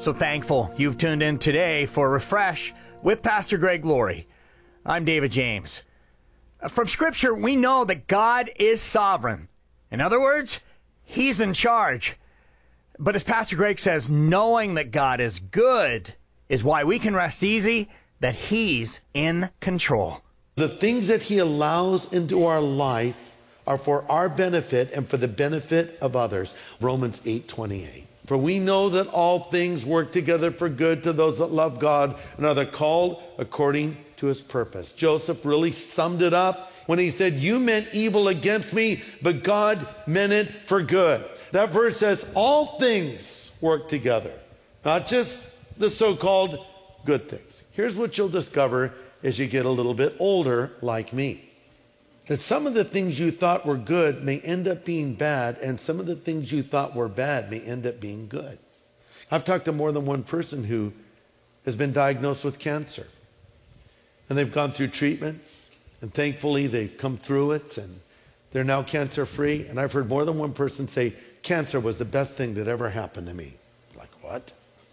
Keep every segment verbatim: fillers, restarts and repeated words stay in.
So thankful you've tuned in today for Refresh with Pastor Greg Laurie. I'm David James. From Scripture, we know that God is sovereign. In other words, He's in charge. But as Pastor Greg says, knowing that God is good is why we can rest easy that He's in control. The things that He allows into our life are for our benefit and for the benefit of others. Romans eight twenty-eight. For we know that all things work together for good to those that love God and are the called according to His purpose. Joseph really summed it up when he said, you meant evil against me, but God meant it for good. That verse says all things work together, not just the so-called good things. Here's what you'll discover as you get a little bit older like me. That some of the things you thought were good may end up being bad, and some of the things you thought were bad may end up being good. I've talked to more than one person who has been diagnosed with cancer. And they've gone through treatments, and thankfully they've come through it, and they're now cancer-free. And I've heard more than one person say, cancer was the best thing that ever happened to me. Like, what?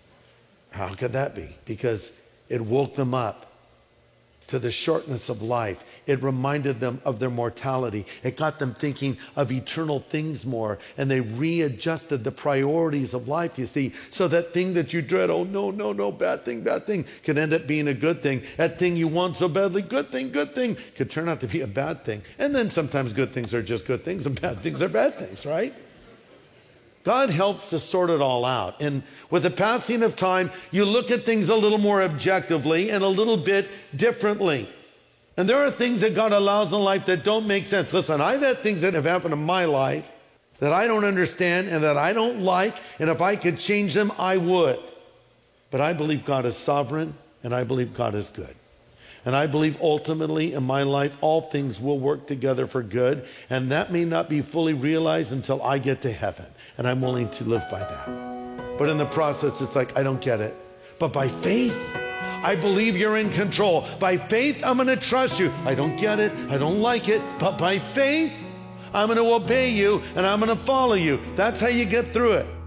How could that be? Because it woke them up to the shortness of life. It reminded them of their mortality. It got them thinking of eternal things more, and they readjusted the priorities of life, you see, so that thing that you dread, oh no, no, no, bad thing, bad thing, could end up being a good thing. That thing you want so badly, good thing, good thing, could turn out to be a bad thing. And then sometimes good things are just good things and bad things are bad things, right? God helps to sort it all out. And with the passing of time, you look at things a little more objectively and a little bit differently. And there are things that God allows in life that don't make sense. Listen, I've had things that have happened in my life that I don't understand and that I don't like, and if I could change them, I would. But I believe God is sovereign, and I believe God is good. And I believe ultimately in my life, all things will work together for good. And that may not be fully realized until I get to heaven. And I'm willing to live by that. But in the process, it's like, I don't get it. But by faith, I believe you're in control. By faith, I'm going to trust you. I don't get it. I don't like it. But by faith, I'm going to obey you and I'm going to follow you. That's how you get through it.